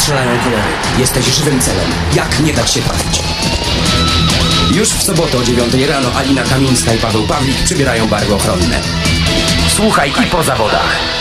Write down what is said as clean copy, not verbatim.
strzelają kolory. Jesteś żywym celem. Jak nie dać się trafić? Już w sobotę o 9 rano Alina Kamińska i Paweł Pawlik przybierają barwy ochronne. Słuchaj i po zawodach.